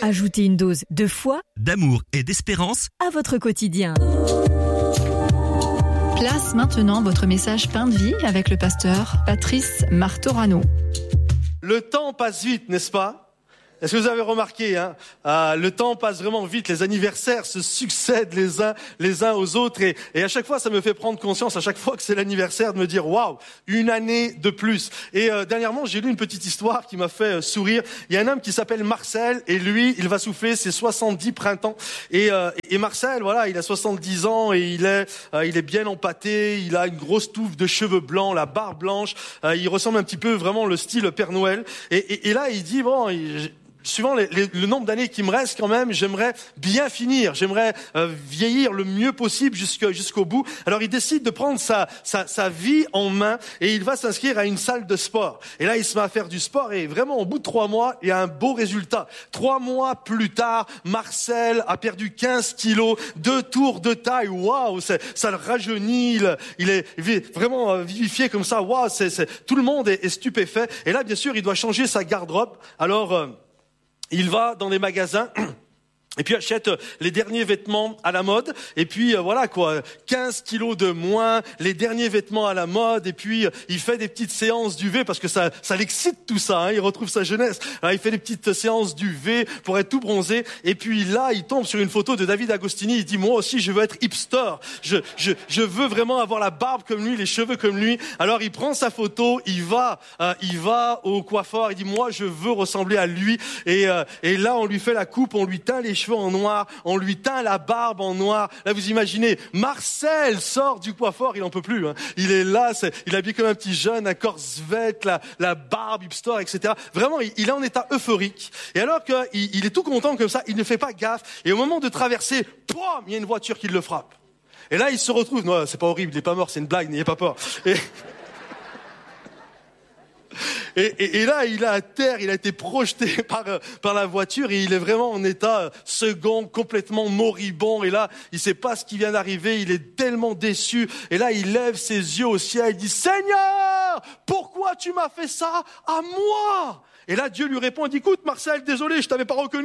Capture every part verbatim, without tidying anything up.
Ajoutez une dose de foi, d'amour et d'espérance à votre quotidien. Place maintenant votre message Pain de vie avec le pasteur Patrice Martorano. Le temps passe vite, n'est-ce pas ? Est-ce que vous avez remarqué, hein, euh, le temps passe vraiment vite, les anniversaires se succèdent les uns les uns aux autres et, et à chaque fois ça me fait prendre conscience, à chaque fois que c'est l'anniversaire, de me dire waouh, une année de plus. Et euh, dernièrement j'ai lu une petite histoire qui m'a fait euh, sourire. Il y a un homme qui s'appelle Marcel et lui il va souffler ses soixante-dix printemps et, euh, et Marcel voilà il a soixante-dix ans et il est euh, il est bien empâté, il a une grosse touffe de cheveux blancs, la barbe blanche, euh, il ressemble un petit peu vraiment le style Père Noël et, et, et là il dit bon il, suivant les, les, le nombre d'années qui me reste quand même, j'aimerais bien finir, j'aimerais euh, vieillir le mieux possible jusqu'au, jusqu'au bout. Alors il décide de prendre sa, sa, sa vie en main et il va s'inscrire à une salle de sport. Et là il se met à faire du sport et vraiment au bout de trois mois, il y a un beau résultat. Trois mois plus tard, Marcel a perdu quinze kilos, deux tours de taille, waouh, ça, ça le rajeunit, il, il est vraiment vivifié comme ça, waouh, c'est, c'est, tout le monde est, est stupéfait. Et là bien sûr il doit changer sa garde-robe. Alors euh, il va dans les magasins et puis achète les derniers vêtements à la mode et puis euh, voilà quoi, quinze kilos de moins, les derniers vêtements à la mode et puis euh, il fait des petites séances d'U V parce que ça ça l'excite tout ça, hein, il retrouve sa jeunesse. Alors, il fait des petites séances d'U V pour être tout bronzé et puis là il tombe sur une photo de David Agostini, il dit moi aussi je veux être hipster, je je je veux vraiment avoir la barbe comme lui, les cheveux comme lui. Alors il prend sa photo, il va euh, il va au coiffeur, il dit moi je veux ressembler à lui et euh, et là on lui fait la coupe, on lui teint les cheveux en noir, on lui teint la barbe en noir. Là, vous imaginez, Marcel sort du coiffeur, il en peut plus. Hein. Il est là, c'est, il est habillé comme un petit jeune, un corps svelte, la, la barbe hipster, et cetera. Vraiment, il, il est en état euphorique. Et alors qu'il il est tout content comme ça, il ne fait pas gaffe. Et au moment de traverser, poum, il y a une voiture qui le frappe. Et là, il se retrouve, non, c'est pas horrible, il est pas mort, c'est une blague, n'ayez pas peur. Et... Et, et, et là, il est à terre, il a été projeté par, par la voiture et il est vraiment en état second, complètement moribond. Et là, il sait pas ce qui vient d'arriver, il est tellement déçu. Et là, il lève ses yeux au ciel, il dit « Seigneur, pourquoi tu m'as fait ça à moi ?» Et là, Dieu lui répond, il dit « Écoute, Marcel, désolé, je t'avais pas reconnu. »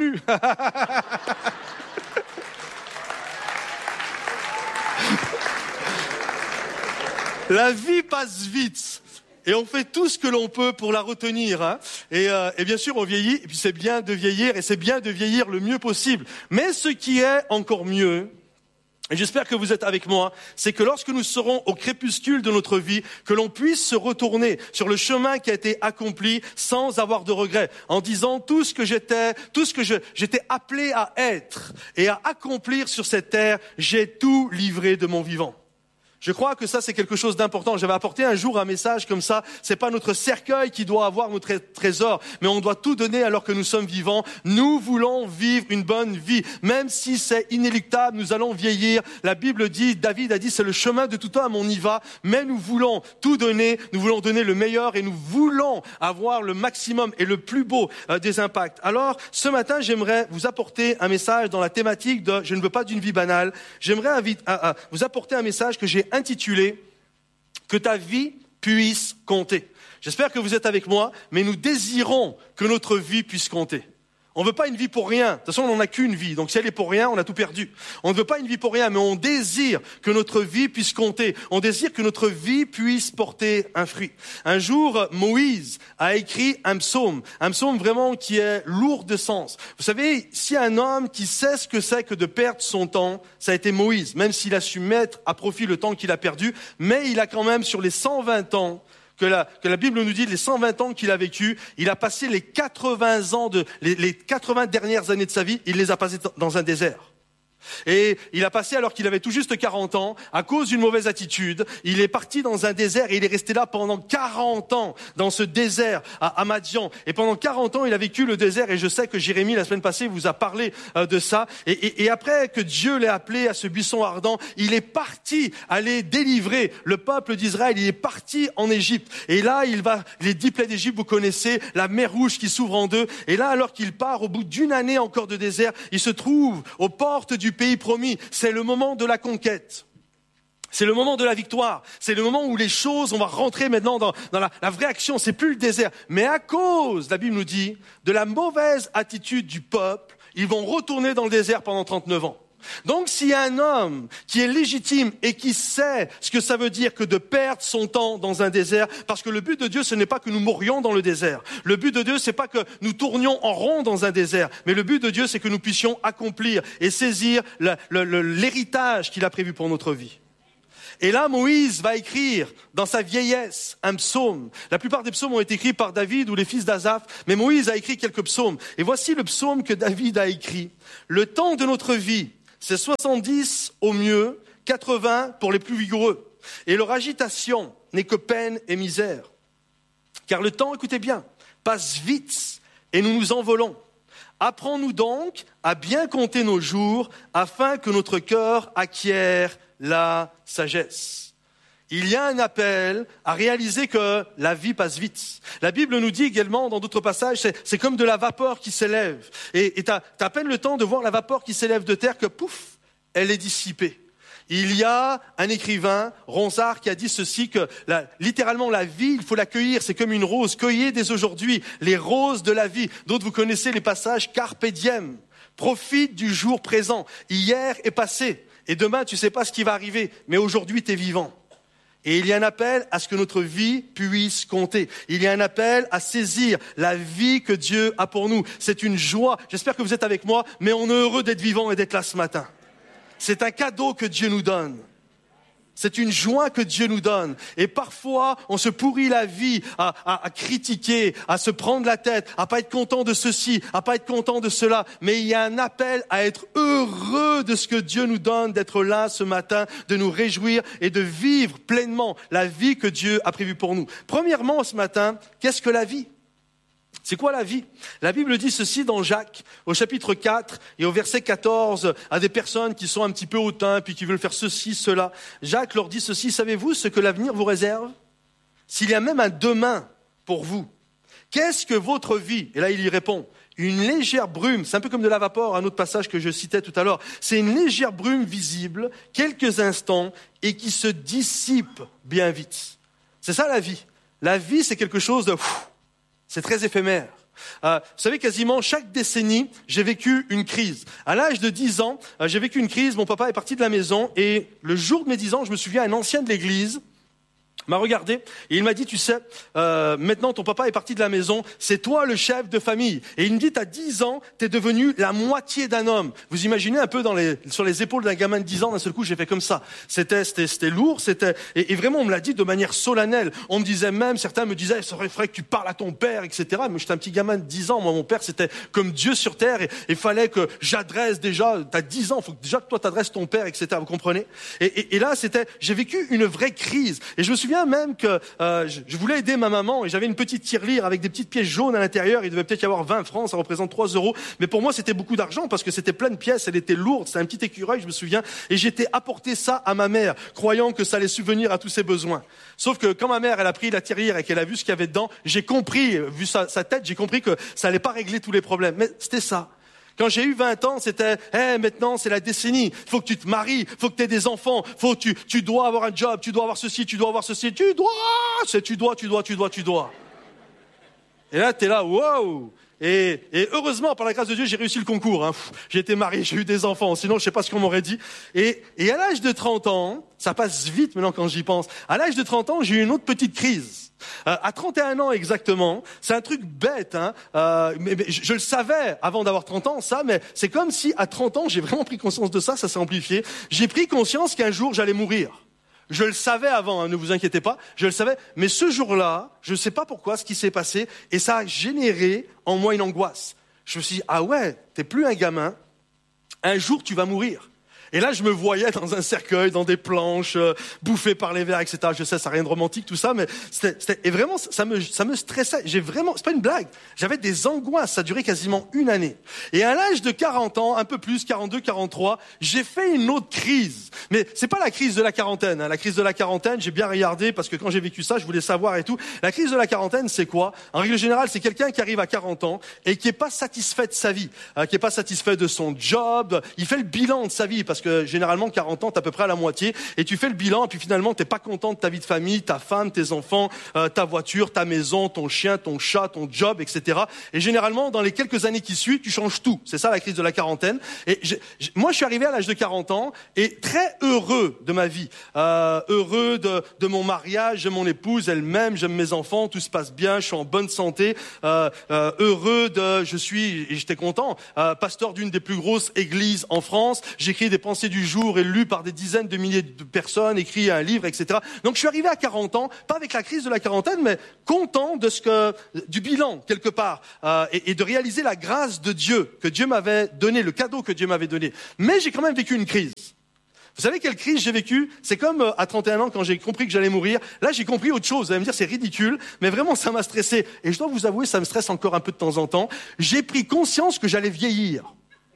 La vie passe vite. Et on fait tout ce que l'on peut pour la retenir, hein. Et, euh, et bien sûr, on vieillit, et puis c'est bien de vieillir, et c'est bien de vieillir le mieux possible. Mais ce qui est encore mieux, et j'espère que vous êtes avec moi, c'est que lorsque nous serons au crépuscule de notre vie, que l'on puisse se retourner sur le chemin qui a été accompli sans avoir de regrets, en disant tout ce que j'étais, tout ce que je, j'étais appelé à être et à accomplir sur cette terre, j'ai tout livré de mon vivant. Je crois que ça, c'est quelque chose d'important. J'avais apporté un jour un message comme ça. C'est pas notre cercueil qui doit avoir notre trésor, mais on doit tout donner alors que nous sommes vivants. Nous voulons vivre une bonne vie. Même si c'est inéluctable, nous allons vieillir. La Bible dit, David a dit, c'est le chemin de tout homme, on y va. Mais nous voulons tout donner. Nous voulons donner le meilleur et nous voulons avoir le maximum et le plus beau euh, des impacts. Alors, ce matin, j'aimerais vous apporter un message dans la thématique de « Je ne veux pas d'une vie banale ». J'aimerais invite, à, à, vous apporter un message que j'ai intitulé « Que ta vie puisse compter ». J'espère que vous êtes avec moi, mais nous désirons que notre vie puisse compter. On ne veut pas une vie pour rien. De toute façon, on n'en a qu'une vie. Donc si elle est pour rien, on a tout perdu. On ne veut pas une vie pour rien, mais on désire que notre vie puisse compter. On désire que notre vie puisse porter un fruit. Un jour, Moïse a écrit un psaume. Un psaume vraiment qui est lourd de sens. Vous savez, si un homme qui sait ce que c'est que de perdre son temps, ça a été Moïse. Même s'il a su mettre à profit le temps qu'il a perdu, mais il a quand même, sur les cent vingt ans, Que la, que la Bible nous dit, les cent vingt ans qu'il a vécu, il a passé les quatre-vingts ans de, les, les quatre-vingts dernières années de sa vie, il les a passées dans un désert. Et il a passé, alors qu'il avait tout juste quarante ans, à cause d'une mauvaise attitude, il est parti dans un désert et il est resté là pendant quarante ans, dans ce désert à, à Madian. Et pendant quarante ans, il a vécu le désert et je sais que Jérémie, la semaine passée, vous a parlé euh, de ça. Et, et, et après que Dieu l'ait appelé à ce buisson ardent, il est parti aller délivrer le peuple d'Israël. Il est parti en Égypte. Et là, il va, les dix plaies d'Égypte, vous connaissez, la mer Rouge qui s'ouvre en deux. Et là, alors qu'il part, au bout d'une année encore de désert, il se trouve aux portes du pays promis. C'est le moment de la conquête. C'est le moment de la victoire. C'est le moment où les choses, on va rentrer maintenant dans, dans la, la vraie action. C'est plus le désert. Mais à cause, la Bible nous dit, de la mauvaise attitude du peuple, Ils vont retourner dans le désert pendant trente-neuf ans. Donc, s'il y a un homme qui est légitime et qui sait ce que ça veut dire que de perdre son temps dans un désert, parce que le but de Dieu, ce n'est pas que nous mourions dans le désert. Le but de Dieu, c'est pas que nous tournions en rond dans un désert. Mais le but de Dieu, c'est que nous puissions accomplir et saisir le, le, le, l'héritage qu'il a prévu pour notre vie. Et là, Moïse va écrire dans sa vieillesse un psaume. La plupart des psaumes ont été écrits par David ou les fils d'Asaph, mais Moïse a écrit quelques psaumes. Et voici le psaume que David a écrit. Le temps de notre vie, c'est soixante-dix au mieux, quatre-vingts pour les plus vigoureux. Et leur agitation n'est que peine et misère. Car le temps, écoutez bien, passe vite et nous nous envolons. Apprends-nous donc à bien compter nos jours afin que notre cœur acquiert la sagesse. Il y a un appel à réaliser que la vie passe vite. La Bible nous dit également dans d'autres passages, c'est, c'est comme de la vapeur qui s'élève. Et, et t'as, t'as à peine le temps de voir la vapeur qui s'élève de terre que pouf, elle est dissipée. Il y a un écrivain, Ronsard, qui a dit ceci, que la, littéralement la vie, il faut l'accueillir, c'est comme une rose. Cueillez dès aujourd'hui les roses de la vie. D'autres, vous connaissez les passages Carpe diem. Profite du jour présent. Hier est passé. Et demain, tu ne sais pas ce qui va arriver. Mais aujourd'hui, tu es vivant. Et il y a un appel à ce que notre vie puisse compter. Il y a un appel à saisir la vie que Dieu a pour nous. C'est une joie. J'espère que vous êtes avec moi, mais on est heureux d'être vivant et d'être là ce matin. C'est un cadeau que Dieu nous donne. C'est une joie que Dieu nous donne. Et parfois, on se pourrit la vie à, à, à critiquer, à se prendre la tête, à pas être content de ceci, à pas être content de cela. Mais il y a un appel à être heureux de ce que Dieu nous donne, d'être là ce matin, de nous réjouir et de vivre pleinement la vie que Dieu a prévue pour nous. Premièrement, ce matin, qu'est-ce que la vie ? C'est quoi la vie ? La Bible dit ceci dans Jacques, au chapitre quatre et au verset quatorze, à des personnes qui sont un petit peu hautains, puis qui veulent faire ceci, cela. Jacques leur dit ceci, savez-vous ce que l'avenir vous réserve ? S'il y a même un demain pour vous, qu'est-ce que votre vie ? Et là, il y répond, une légère brume, c'est un peu comme de la vapeur, un autre passage que je citais tout à l'heure. C'est une légère brume visible, quelques instants, et qui se dissipe bien vite. C'est ça la vie. La vie, c'est quelque chose de... C'est très éphémère. Euh, vous savez, quasiment chaque décennie, j'ai vécu une crise. À l'âge de dix ans, euh, j'ai vécu une crise. Mon papa est parti de la maison et le jour de mes dix ans, je me souviens, un ancien de l'église m'a regardé et il m'a dit, tu sais, euh, maintenant ton papa est parti de la maison, c'est toi le chef de famille. Et il me dit, t'as dix ans, t'es devenu la moitié d'un homme. Vous imaginez un peu dans les, sur les épaules d'un gamin de dix ans, d'un seul coup, j'ai fait comme ça. C'était, c'était, c'était lourd, c'était, et, et vraiment, on me l'a dit de manière solennelle. On me disait même, certains me disaient, il faudrait que tu parles à ton père, et cetera. Mais j'étais un petit gamin de dix ans. Moi, mon père, c'était comme Dieu sur terre et il fallait que j'adresse déjà, t'as dix ans, il faut que déjà que toi t'adresses ton père, et cetera. Vous comprenez? Et, et, et là, c'était, j'ai vécu une vraie crise. Et je me souviens même que euh, je, je voulais aider ma maman et j'avais une petite tirelire avec des petites pièces jaunes à l'intérieur. Il devait peut-être y avoir vingt francs, ça représente trois euros. Mais pour moi, c'était beaucoup d'argent parce que c'était plein de pièces, elle était lourde, c'était un petit écureuil, je me souviens. Et j'étais apporté ça à ma mère, croyant que ça allait subvenir à tous ses besoins. Sauf que quand ma mère, elle a pris la tirelire et qu'elle a vu ce qu'il y avait dedans, j'ai compris, vu sa, sa tête, j'ai compris que ça allait pas régler tous les problèmes. Mais c'était ça. Quand j'ai eu vingt ans, c'était hey, « maintenant c'est la décennie, faut que tu te maries, faut que tu aies des enfants, faut que tu, tu dois avoir un job, tu dois avoir ceci, tu dois avoir ceci, tu dois, c'est tu dois, tu dois, tu dois, tu dois. » Et là, t'es là, wow. Et, et heureusement, par la grâce de Dieu, j'ai réussi le concours. Hein. J'ai été marié, j'ai eu des enfants, sinon je sais pas ce qu'on m'aurait dit. Et, et à l'âge de trente ans, ça passe vite maintenant quand j'y pense, à l'âge de trente ans, j'ai eu une autre petite crise. Euh, à trente et un ans exactement, c'est un truc bête, hein, euh, mais, mais je, je le savais avant d'avoir trente ans, ça, mais c'est comme si à trente ans, j'ai vraiment pris conscience de ça, ça s'est amplifié. J'ai pris conscience qu'un jour, j'allais mourir. Je le savais avant, hein, ne vous inquiétez pas, je le savais, mais ce jour-là, je ne sais pas pourquoi, ce qui s'est passé, et ça a généré en moi une angoisse. Je me suis dit, ah ouais, t'es plus un gamin, un jour tu vas mourir. Et là, je me voyais dans un cercueil, dans des planches, euh, bouffé par les vers, et cetera. Je sais, ça n'a rien de romantique, tout ça, mais c'était, c'était, et vraiment, ça me, ça me stressait. J'ai vraiment, c'est pas une blague. J'avais des angoisses. Ça a duré quasiment une année. Et à l'âge de quarante ans, un peu plus, quarante-deux, quarante-trois, j'ai fait une autre crise. Mais c'est pas la crise de la quarantaine, hein. La crise de la quarantaine, j'ai bien regardé parce que quand j'ai vécu ça, je voulais savoir et tout. La crise de la quarantaine, c'est quoi? En règle générale, c'est quelqu'un qui arrive à quarante ans et qui est pas satisfait de sa vie, euh, qui est pas satisfait de son job. Il fait le bilan de sa vie parce parce que généralement, quarante ans, t'es à peu près à la moitié, et tu fais le bilan, et puis finalement, t'es pas content de ta vie de famille, ta femme, tes enfants, euh, ta voiture, ta maison, ton chien, ton chat, ton job, et cetera. Et généralement, dans les quelques années qui suivent, tu changes tout. C'est ça la crise de la quarantaine. Et je, je, moi, je suis arrivé à l'âge de quarante ans, et très heureux de ma vie, euh, heureux de, de mon mariage, j'aime mon épouse, elle m'aime, j'aime mes enfants, tout se passe bien, je suis en bonne santé, euh, euh, heureux de, je suis, et j'étais content, euh, pasteur d'une des plus grosses églises en France, j'écris des pensées du jour et lues par des dizaines de milliers de personnes, écrit un livre, et cetera. Donc je suis arrivé à quarante ans, pas avec la crise de la quarantaine, mais content de ce que, du bilan quelque part, euh, et, et de réaliser la grâce de Dieu que Dieu m'avait donné, le cadeau que Dieu m'avait donné. Mais j'ai quand même vécu une crise. Vous savez quelle crise j'ai vécue? C'est comme euh, à trente et un ans quand j'ai compris que j'allais mourir. Là, j'ai compris autre chose. Vous allez me dire, c'est ridicule, mais vraiment, ça m'a stressé. Et je dois vous avouer, ça me stresse encore un peu de temps en temps. J'ai pris conscience que j'allais vieillir.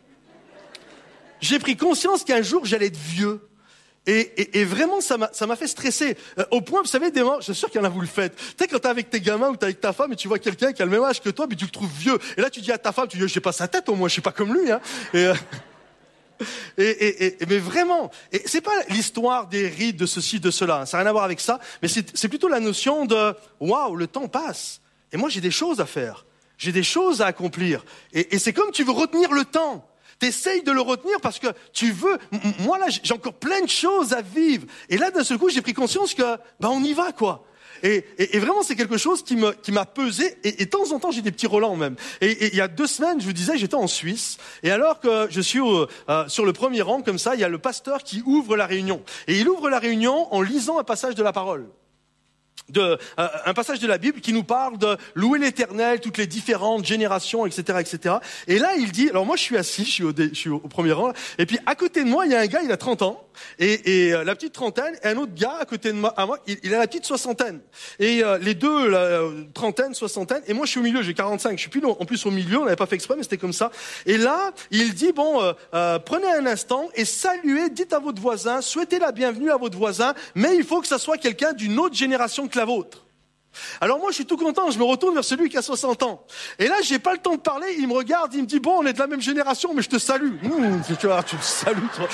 J'ai pris conscience qu'un jour, j'allais être vieux. Et, et, et vraiment, ça m'a, ça m'a fait stresser. Euh, au point, vous savez, des moments, je suis sûr qu'il y en a, vous le faites. Tu sais, quand t'es avec tes gamins ou t'es avec ta femme et tu vois quelqu'un qui a le même âge que toi, puis tu le trouves vieux. Et là, tu dis à ta femme, tu dis, j'ai pas sa tête au moins, je suis pas comme lui, hein. Et, euh... Et, et, et, mais vraiment, et c'est pas l'histoire des rites de ceci, de cela, ça n'a rien à voir avec ça, mais c'est, c'est plutôt la notion de waouh, le temps passe, et moi j'ai des choses à faire, j'ai des choses à accomplir, et, et c'est comme tu veux retenir le temps, t'essayes de le retenir parce que tu veux, moi là j'ai encore plein de choses à vivre, et là d'un seul coup j'ai pris conscience que bah on y va quoi. Et, et, et vraiment, c'est quelque chose qui, me, qui m'a pesé. Et, et de temps en temps, j'ai des petits relents même. Et, et il y a deux semaines, je vous disais, j'étais en Suisse. Et alors que je suis au, euh, sur le premier rang, comme ça, il y a le pasteur qui ouvre la réunion. Et il ouvre la réunion en lisant un passage de la parole. De, euh, un passage de la Bible qui nous parle de louer l'Éternel, toutes les différentes générations, et cetera, et cetera. Et là, il dit, alors moi, je suis assis, je suis au, dé, je suis au premier rang, et puis à côté de moi, il y a un gars, il a trente ans, et, et euh, la petite trentaine, et un autre gars à côté de moi, à moi il, il a la petite soixantaine. Et euh, les deux, la euh, trentaine, soixantaine, et moi, je suis au milieu, j'ai quarante-cinq, je suis plus en plus au milieu, on n'avait pas fait exprès, mais c'était comme ça. Et là, il dit, bon, euh, euh, prenez un instant et saluez, dites à votre voisin, souhaitez la bienvenue à votre voisin, mais il faut que ça soit quelqu'un d'une autre génération que la vôtre. Alors moi je suis tout content, je me retourne vers celui qui a soixante ans. Et là j'ai pas le temps de parler, il me regarde, il me dit bon on est de la même génération mais je te salue. Mmh, tu vois, tu me salues toi.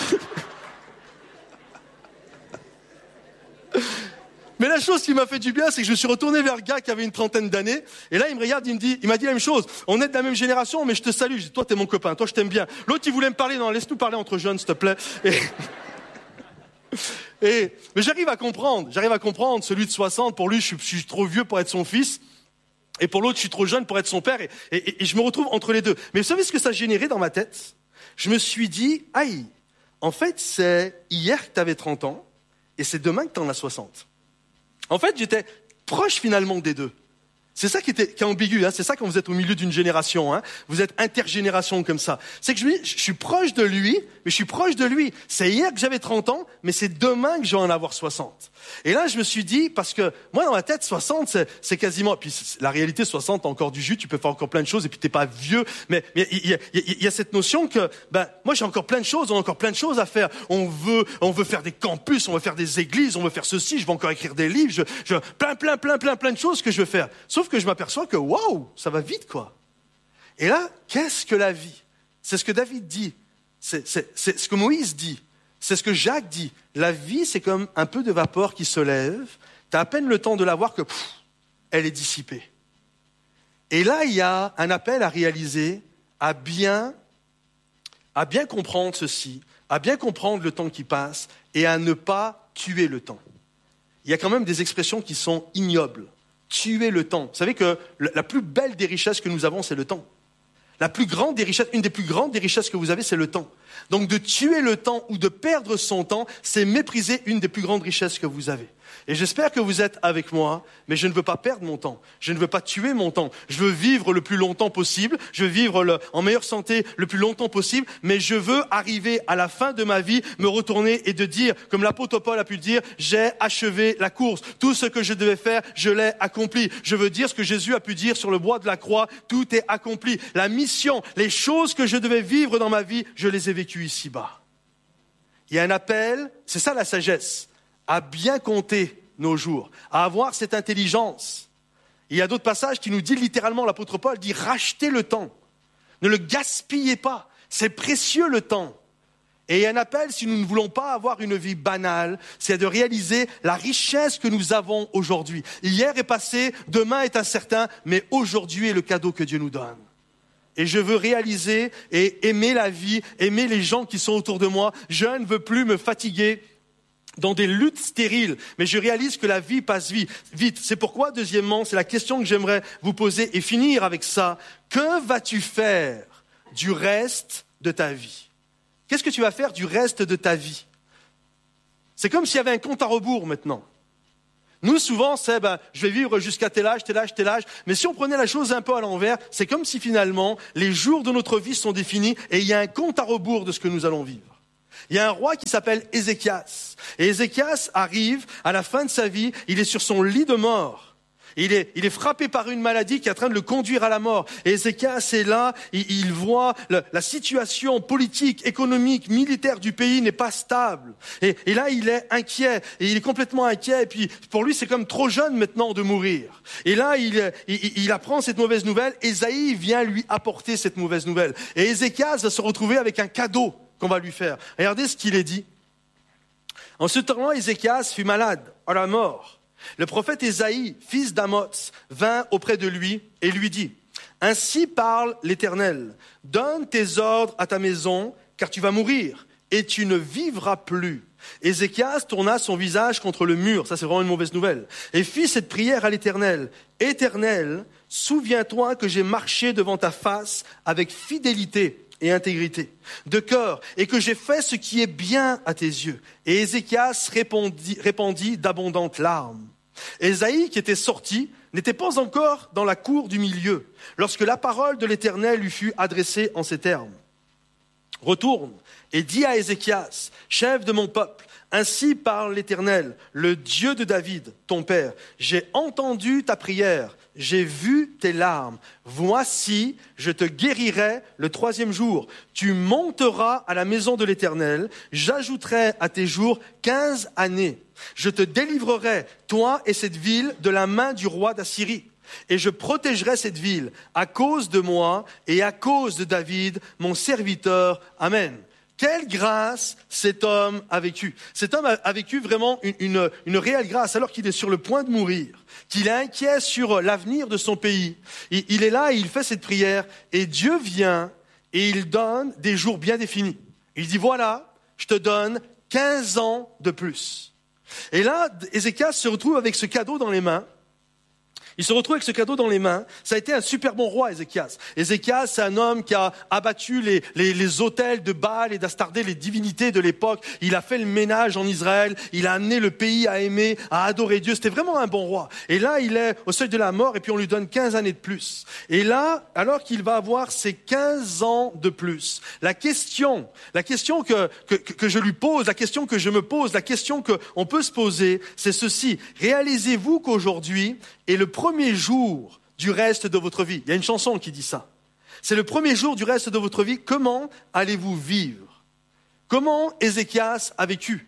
Mais la chose qui m'a fait du bien, c'est que je me suis retourné vers le gars qui avait une trentaine d'années. Et là il me regarde, il me dit, il m'a dit la même chose. On est de la même génération mais je te salue. Je dis toi t'es mon copain, toi je t'aime bien. L'autre il voulait me parler, non laisse-nous parler entre jeunes s'il te plaît. Et... Et, mais j'arrive à comprendre, j'arrive à comprendre, celui de soixante, pour lui, je suis, je suis trop vieux pour être son fils, et pour l'autre, je suis trop jeune pour être son père, et, et, et je me retrouve entre les deux. Mais vous savez ce que ça a généré dans ma tête? Je me suis dit, aïe, en fait, c'est hier que tu avais trente ans, et c'est demain que tu en as soixante. En fait, j'étais proche finalement des deux. C'est ça qui, était, qui est ambigu, hein. C'est ça quand vous êtes au milieu d'une génération, hein. Vous êtes intergénération comme ça. C'est que je, je suis proche de lui, mais je suis proche de lui. C'est hier que j'avais trente ans, mais c'est demain que je vais en avoir soixante. Et là, je me suis dit, parce que moi, dans ma tête, soixante, c'est, c'est quasiment... Puis la réalité, soixante, t'as encore du jus, tu peux faire encore plein de choses, et puis t'es pas vieux. Mais il y a, y, y a cette notion que, ben, moi, j'ai encore plein de choses, on a encore plein de choses à faire. On veut, on veut faire des campus, on veut faire des églises, on veut faire ceci, je vais encore écrire des livres, je, je, plein, plein, plein, plein, plein de choses que je veux faire. Sauf que je m'aperçois que, waouh, ça va vite, quoi. Et là, qu'est-ce que la vie? C'est ce que David dit. C'est, c'est, c'est ce que Moïse dit. C'est ce que Jacques dit. La vie, c'est comme un peu de vapeur qui se lève. Tu as à peine le temps de la voir que pff, elle est dissipée. Et là, il y a un appel à réaliser, à bien, à bien comprendre ceci, à bien comprendre le temps qui passe et à ne pas tuer le temps. Il y a quand même des expressions qui sont ignobles. Tuer le temps. Vous savez que la plus belle des richesses que nous avons, c'est le temps. La plus grande des richesses, une des plus grandes des richesses que vous avez, c'est le temps. Donc de tuer le temps ou de perdre son temps, c'est mépriser une des plus grandes richesses que vous avez. Et j'espère que vous êtes avec moi, mais je ne veux pas perdre mon temps. Je ne veux pas tuer mon temps. Je veux vivre le plus longtemps possible. Je veux vivre le, en meilleure santé le plus longtemps possible. Mais je veux arriver à la fin de ma vie, me retourner et de dire, comme l'apôtre Paul a pu le dire, j'ai achevé la course. Tout ce que je devais faire, je l'ai accompli. Je veux dire ce que Jésus a pu dire sur le bois de la croix. Tout est accompli. La mission, les choses que je devais vivre dans ma vie, je les ai vécues ici-bas. Il y a un appel, c'est ça la sagesse, à bien compter nos jours, à avoir cette intelligence. Il y a d'autres passages qui nous disent littéralement, l'apôtre Paul dit, rachetez le temps. Ne le gaspillez pas. C'est précieux le temps. Et il y a un appel, si nous ne voulons pas avoir une vie banale, c'est de réaliser la richesse que nous avons aujourd'hui. Hier est passé, demain est incertain, mais aujourd'hui est le cadeau que Dieu nous donne. Et je veux réaliser et aimer la vie, aimer les gens qui sont autour de moi. Je ne veux plus me fatiguer dans des luttes stériles, mais je réalise que la vie passe vite. C'est pourquoi, deuxièmement, c'est la question que j'aimerais vous poser et finir avec ça. Que vas-tu faire du reste de ta vie? Qu'est-ce que tu vas faire du reste de ta vie? C'est comme s'il y avait un compte à rebours maintenant. Nous, souvent, c'est ben, je vais vivre jusqu'à tel âge, tel âge, tel âge. Mais si on prenait la chose un peu à l'envers, c'est comme si finalement, les jours de notre vie sont définis et il y a un compte à rebours de ce que nous allons vivre. Il y a un roi qui s'appelle Ézéchias. Et Ézéchias arrive à la fin de sa vie, il est sur son lit de mort. Il est, il est frappé par une maladie qui est en train de le conduire à la mort. Et Ézéchias est là, il, il voit le, la situation politique, économique, militaire du pays n'est pas stable. Et, et là, il est inquiet. Et il est complètement inquiet. Et puis, pour lui, c'est comme trop jeune maintenant de mourir. Et là, il, il, il apprend cette mauvaise nouvelle. Ésaïe vient lui apporter cette mauvaise nouvelle. Et Ézéchias va se retrouver avec un cadeau qu'on va lui faire. Regardez ce qu'il est dit. En ce temps-là, Ézéchias fut malade à la mort. Le prophète Ésaïe, fils d'Amoz, vint auprès de lui et lui dit, « Ainsi parle l'Éternel, donne tes ordres à ta maison, car tu vas mourir, et tu ne vivras plus. » Ézéchias tourna son visage contre le mur, ça c'est vraiment une mauvaise nouvelle, et fit cette prière à l'Éternel, « Éternel, souviens-toi que j'ai marché devant ta face avec fidélité et intégrité de cœur, et que j'ai fait ce qui est bien à tes yeux. » Et Ézéchias répondit, répandit d'abondantes larmes. Ésaïe, qui était sorti, n'était pas encore dans la cour du milieu, lorsque la parole de l'Éternel lui fut adressée en ces termes. « Retourne et dis à Ézéchias, chef de mon peuple, ainsi parle l'Éternel, le Dieu de David, ton père. J'ai entendu ta prière, j'ai vu tes larmes. Voici, je te guérirai le troisième jour. Tu monteras à la maison de l'Éternel. J'ajouterai à tes jours quinze années. Je te délivrerai, toi et cette ville, de la main du roi d'Assyrie. Et je protégerai cette ville à cause de moi et à cause de David, mon serviteur. Amen. Quelle grâce cet homme a vécu. Cet homme a vécu vraiment une, une, une réelle grâce alors qu'il est sur le point de mourir, qu'il est inquiet sur l'avenir de son pays. Il, il est là et il fait cette prière et Dieu vient et il donne des jours bien définis. Il dit voilà, je te donne quinze ans de plus. Et là, Ézéchias se retrouve avec ce cadeau dans les mains. Il se retrouve avec ce cadeau dans les mains. Ça a été un super bon roi, Ézéchias. Ézéchias, c'est un homme qui a abattu les, les, les autels de Baal et d'Astardé, les divinités de l'époque. Il a fait le ménage en Israël. Il a amené le pays à aimer, à adorer Dieu. C'était vraiment un bon roi. Et là, il est au seuil de la mort et puis on lui donne quinze années de plus. Et là, alors qu'il va avoir ces quinze ans de plus, la question, la question que, que, que je lui pose, la question que je me pose, la question qu'on peut se poser, c'est ceci. Réalisez-vous qu'aujourd'hui est le premier jour du reste de votre vie. Il y a une chanson qui dit ça. C'est le premier jour du reste de votre vie. Comment allez-vous vivre? Comment Ézéchias a vécu?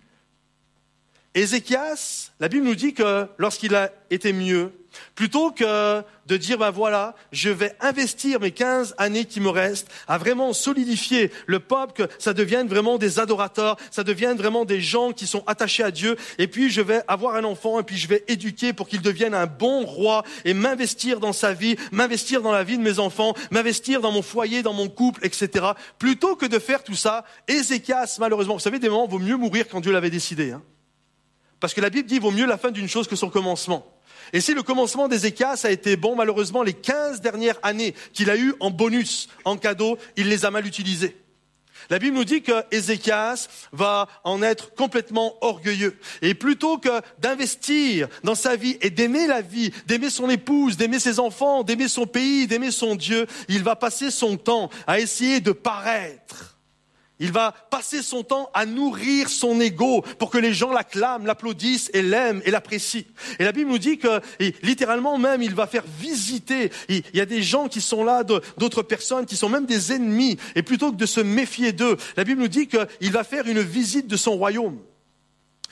Ézéchias, la Bible nous dit que lorsqu'il a été mieux, plutôt que de dire, ben voilà, je vais investir mes quinze années qui me restent à vraiment solidifier le peuple, que ça devienne vraiment des adorateurs, ça devienne vraiment des gens qui sont attachés à Dieu, et puis je vais avoir un enfant, et puis je vais éduquer pour qu'il devienne un bon roi, et m'investir dans sa vie, m'investir dans la vie de mes enfants, m'investir dans mon foyer, dans mon couple, et cetera. Plutôt que de faire tout ça, Ézéchias, malheureusement, vous savez, des moments, il vaut mieux mourir quand Dieu l'avait décidé, hein. Parce que la Bible dit, il vaut mieux la fin d'une chose que son commencement. Et si le commencement d'Ézéchias a été bon, malheureusement, les quinze dernières années qu'il a eues en bonus, en cadeau, il les a mal utilisées. La Bible nous dit que Ézéchias va en être complètement orgueilleux. Et plutôt que d'investir dans sa vie et d'aimer la vie, d'aimer son épouse, d'aimer ses enfants, d'aimer son pays, d'aimer son Dieu, il va passer son temps à essayer de paraître. Il va passer son temps à nourrir son ego pour que les gens l'acclament, l'applaudissent et l'aiment et l'apprécient. Et la Bible nous dit que, et littéralement même, il va faire visiter. Il y a des gens qui sont là, d'autres personnes qui sont même des ennemis. Et plutôt que de se méfier d'eux, la Bible nous dit qu'il va faire une visite de son royaume.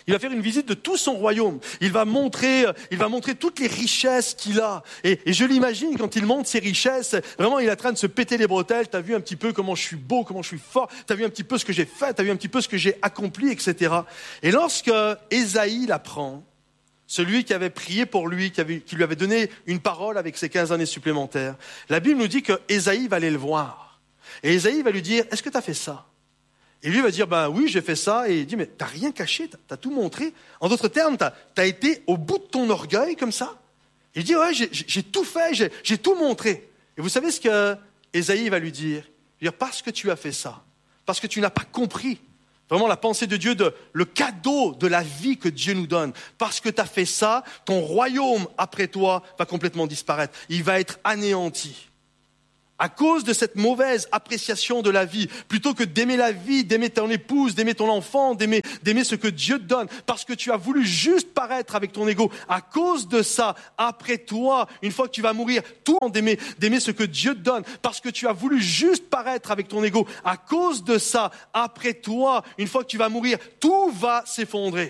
Il va faire une visite de tout son royaume. Il va montrer, il va montrer toutes les richesses qu'il a. Et, et je l'imagine quand il montre ses richesses, vraiment il est en train de se péter les bretelles. T'as vu un petit peu comment je suis beau, comment je suis fort. T'as vu un petit peu ce que j'ai fait. T'as vu un petit peu ce que j'ai accompli, et cetera. Et lorsque Ésaïe l'apprend, celui qui avait prié pour lui, qui, avait, qui lui avait donné une parole avec ses quinze années supplémentaires, la Bible nous dit que Ésaïe va aller le voir. Et Ésaïe va lui dire, est-ce que tu as fait ça? Et lui va dire, ben oui, j'ai fait ça. Et il dit, mais t'as rien caché, t'as, as tout montré. En d'autres termes, t'as, t'as été au bout de ton orgueil comme ça. Il dit, ouais, j'ai, j'ai tout fait, j'ai, j'ai tout montré. Et vous savez ce que Ésaïe va lui dire? Il va dire, parce que tu as fait ça, parce que tu n'as pas compris vraiment la pensée de Dieu, de, le cadeau de la vie que Dieu nous donne. Parce que tu as fait ça, ton royaume après toi va complètement disparaître. Il va être anéanti. À cause de cette mauvaise appréciation de la vie, plutôt que d'aimer la vie, d'aimer ton épouse, d'aimer ton enfant, d'aimer, d'aimer ce que Dieu te donne, parce que tu as voulu juste paraître avec ton ego, à cause de ça, après toi, une fois que tu vas mourir, tout en d'aimer, d'aimer ce que Dieu te donne, parce que tu as voulu juste paraître avec ton ego, à cause de ça, après toi, une fois que tu vas mourir, tout va s'effondrer.